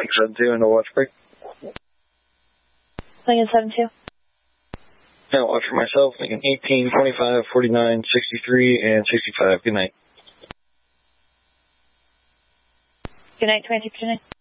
72 and the watch break. Lincoln 72. Now watch for myself, Lincoln 18, 25, 49, 63, and 65. Good night. Good night, 22.